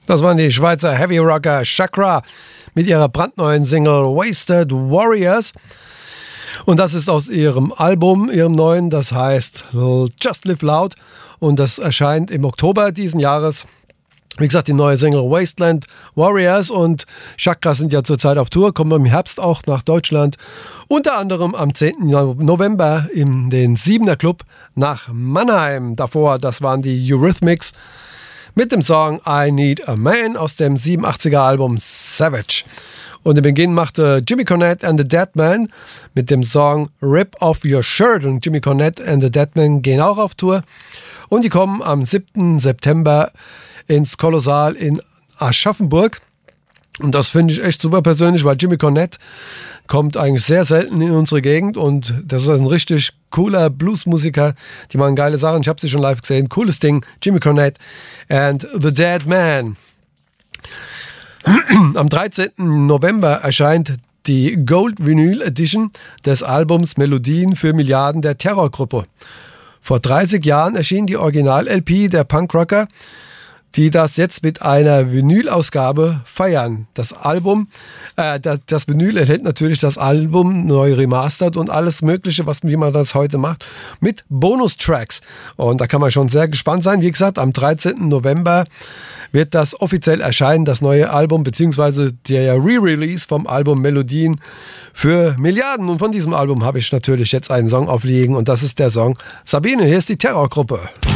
Das waren die Schweizer Heavy Rocker Chakra mit ihrer brandneuen Single Wasted Warriors. Und das ist aus ihrem Album, ihrem neuen, das heißt Just Live Loud. Und das erscheint im Oktober diesen Jahres. Wie gesagt, die neue Single Wasteland Warriors und Chakra sind ja zurzeit auf Tour, kommen im Herbst auch nach Deutschland. Unter anderem am 10. November in den 7er Club nach Mannheim. Davor, das waren die Eurythmics mit dem Song I Need a Man aus dem 87er Album Savage. Und im Beginn machte Jimmy Cornette and the Deadman mit dem Song Rip Off Your Shirt. Und Jimmy Cornette and the Deadman gehen auch auf Tour. Und die kommen am 7. September ins Kolossal in Aschaffenburg. Und das finde ich echt super persönlich, weil Jimmy Cornette kommt eigentlich sehr selten in unsere Gegend und das ist ein richtig cooler Bluesmusiker, die machen geile Sachen. Ich habe sie schon live gesehen. Cooles Ding, Jimmy Cornette and the Dead Man. Am 13. November erscheint die Gold Vinyl Edition des Albums Melodien für Milliarden der Terrorgruppe. Vor 30 Jahren erschien die Original-LP der Punkrocker, die das jetzt mit einer Vinyl-Ausgabe feiern. Das Vinyl enthält natürlich das Album neu remastert und alles Mögliche, wie man das heute macht, mit Bonustracks. Und da kann man schon sehr gespannt sein. Wie gesagt, am 13. November wird das offiziell erscheinen, das neue Album, beziehungsweise der Re-Release vom Album Melodien für Milliarden. Und von diesem Album habe ich natürlich jetzt einen Song aufliegen und das ist der Song Sabine. Hier ist die Terrorgruppe.